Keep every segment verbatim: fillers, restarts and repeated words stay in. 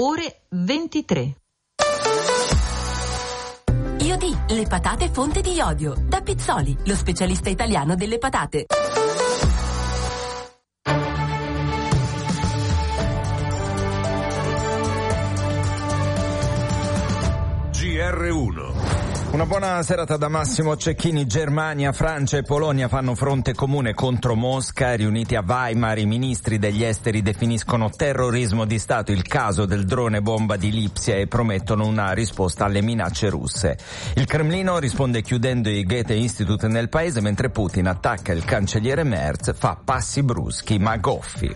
ore ventitré. Iodi, le patate fonte di iodio. Da Pizzoli, lo specialista italiano delle patate. G R uno. Una buona serata da Massimo Cecchini. Germania, Francia e Polonia fanno fronte comune contro Mosca. Riuniti a Weimar, i ministri degli esteri definiscono terrorismo di Stato il caso del drone bomba di Lipsia e promettono una risposta alle minacce russe. Il Cremlino risponde chiudendo i Goethe Institute nel paese, mentre Putin attacca il cancelliere Merz, fa passi bruschi ma goffi.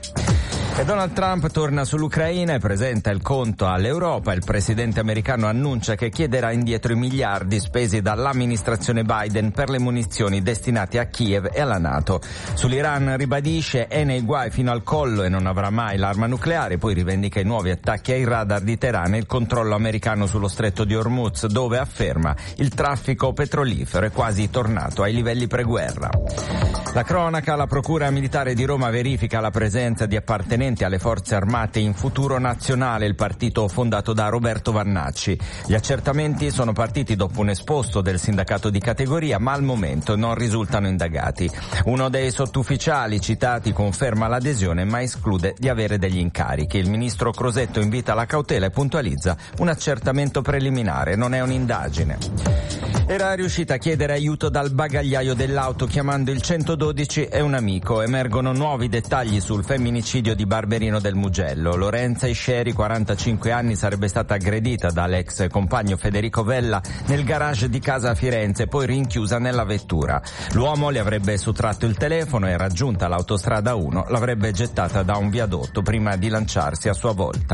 E Donald Trump torna sull'Ucraina e presenta il conto all'Europa. Il presidente americano annuncia che chiederà indietro i miliardi spesi dall'amministrazione Biden per le munizioni destinate a Kiev e alla NATO. Sull'Iran ribadisce è nei guai fino al collo e non avrà mai l'arma nucleare, poi rivendica i nuovi attacchi ai radar di Teheran e il controllo americano sullo stretto di Hormuz, dove afferma il traffico petrolifero è quasi tornato ai livelli preguerra. La cronaca, la Procura Militare di Roma verifica la presenza di appartenenti alle forze armate in Futuro Nazionale, il partito fondato da Roberto Vannacci. Gli accertamenti sono partiti dopo un esposto del sindacato di categoria, ma al momento non risultano indagati. Uno dei sottufficiali citati conferma l'adesione, ma esclude di avere degli incarichi. Il ministro Crosetto invita alla cautela e puntualizza un accertamento preliminare, non è un'indagine. Era riuscita a chiedere aiuto dal bagagliaio dell'auto chiamando il centododici e un amico. Emergono nuovi dettagli sul femminicidio di Barberino del Mugello. Lorenza Isceri, quarantacinque anni, sarebbe stata aggredita dall'ex compagno Federico Vella nel garage di casa a Firenze, poi rinchiusa nella vettura. L'uomo le avrebbe sottratto il telefono e, raggiunta l'autostrada uno, l'avrebbe gettata da un viadotto prima di lanciarsi a sua volta.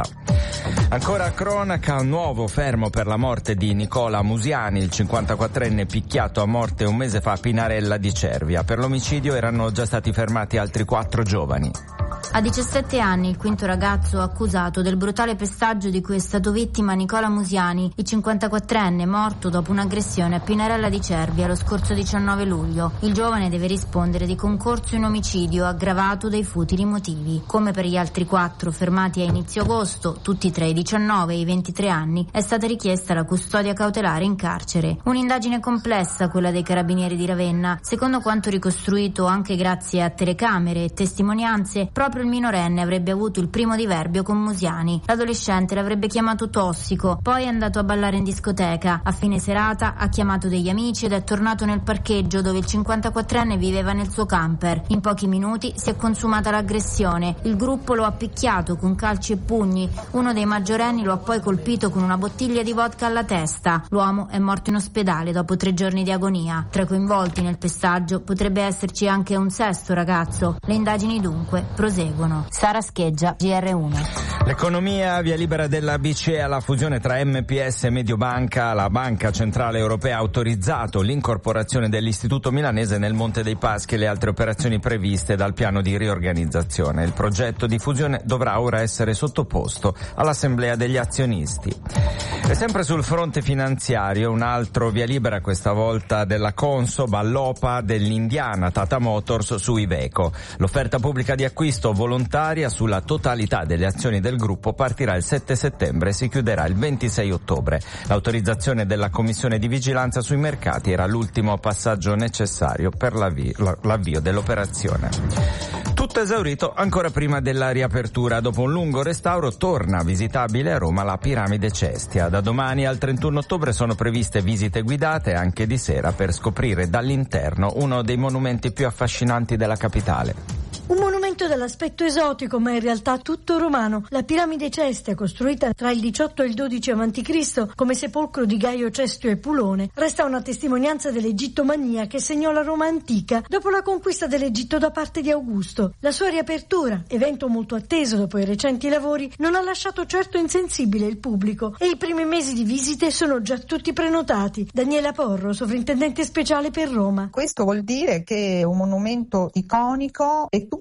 Ancora cronaca, un nuovo fermo per la morte di Nicola Musiani, il cinquantaquattrenne picchiato a morte un mese fa a Pinarella di Cervia. Per l'omicidio erano già stati fermati altri quattro giovani. A diciassette anni il quinto ragazzo accusato del brutale pestaggio di cui è stato vittima Nicola Musiani, il cinquantaquattrenne morto dopo un'aggressione a Pinarella di Cervia lo scorso diciannove luglio. Il giovane deve rispondere di concorso in omicidio aggravato dai futili motivi. Come per gli altri quattro fermati a inizio agosto, tutti tra i diciannove e i ventitré anni, è stata richiesta la custodia cautelare in carcere. Un'indagine complessa quella dei carabinieri di Ravenna. Secondo quanto ricostruito anche grazie a telecamere e testimonianze, proprio il minorenne avrebbe avuto il primo diverbio con Musiani. L'adolescente l'avrebbe chiamato tossico, poi è andato a ballare in discoteca. A fine serata ha chiamato degli amici ed è tornato nel parcheggio dove il cinquantaquattrenne viveva nel suo camper. In pochi minuti si è consumata l'aggressione. Il gruppo lo ha picchiato con calci e pugni. Uno dei maggiorenni lo ha poi colpito con una bottiglia di vodka alla testa. L'uomo è morto in ospedale dopo tre giorni di agonia. Tra i coinvolti nel pestaggio potrebbe esserci anche un sesto ragazzo. Le indagini dunque proseguono. Sara Scheggia, G R uno. L'economia, via libera della B C E alla fusione tra M P S e Mediobanca. La Banca Centrale Europea ha autorizzato l'incorporazione dell'Istituto Milanese nel Monte dei Paschi e le altre operazioni previste dal piano di riorganizzazione. Il progetto di fusione dovrà ora essere sottoposto all'Assemblea degli azionisti. E sempre sul fronte finanziario, un altro via libera, questa volta della Consob all'Opa dell'indiana Tata Motors su Iveco. L'offerta pubblica di acquisto volontaria sulla totalità delle azioni del gruppo partirà il sette settembre e si chiuderà il ventisei ottobre. L'autorizzazione della Commissione di Vigilanza sui Mercati era l'ultimo passaggio necessario per l'avvio, l'avvio dell'operazione. Tutto esaurito ancora prima della riapertura. Dopo un lungo restauro torna visitabile a Roma la Piramide Cestia. Da domani al trentuno ottobre sono previste visite guidate anche di sera per scoprire dall'interno uno dei monumenti più affascinanti della capitale. Un monumento dall'aspetto esotico, ma in realtà tutto romano. La Piramide Cestia, costruita tra il diciotto e il dodici avanti Cristo come sepolcro di Gaio Cestio e Pulone, resta una testimonianza dell'egittomania che segnò la Roma antica dopo la conquista dell'Egitto da parte di Augusto. La sua riapertura, evento molto atteso dopo i recenti lavori, non ha lasciato certo insensibile il pubblico e i primi mesi di visite sono già tutti prenotati. Daniela Porro, sovrintendente speciale per Roma. Questo vuol dire che è un monumento iconico e tutti vogliono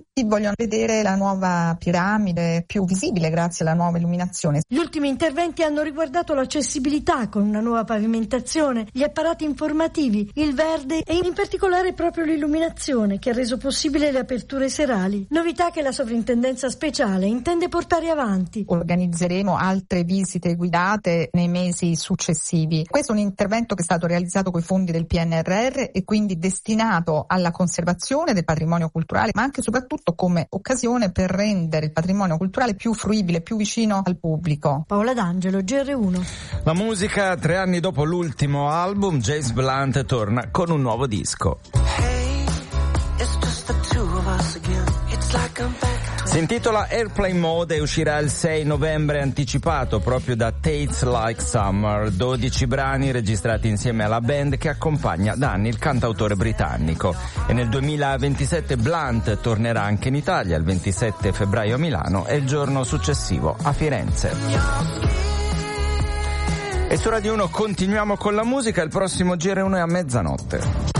vogliono vedere la nuova piramide più visibile grazie alla nuova illuminazione. Gli ultimi interventi hanno riguardato l'accessibilità con una nuova pavimentazione, gli apparati informativi, il verde e in particolare proprio l'illuminazione che ha reso possibile le aperture serali. Novità che la sovrintendenza speciale intende portare avanti. Organizzeremo altre visite guidate nei mesi successivi. Questo è un intervento che è stato realizzato con i fondi del P N R R e quindi destinato alla conservazione del patrimonio culturale, ma anche e soprattutto come occasione per rendere il patrimonio culturale più fruibile, più vicino al pubblico. Paola D'Angelo, G R uno. La musica, tre anni dopo l'ultimo album, James Blunt torna con un nuovo disco. Si intitola Airplane Mode e uscirà il sei novembre, anticipato proprio da Taste Like Summer. dodici brani registrati insieme alla band che accompagna da anni il cantautore britannico. E nel duemilaventisette Blunt tornerà anche in Italia, il ventisette febbraio a Milano e il giorno successivo a Firenze. E su Radio uno continuiamo con la musica, il prossimo G R uno è a mezzanotte.